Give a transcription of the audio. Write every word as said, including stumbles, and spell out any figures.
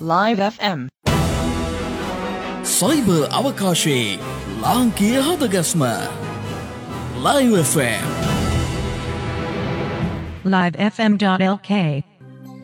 Live F M. Cyber අවකාශයේ ලාංකීය හදගස්ම Live F M. live f m dot l k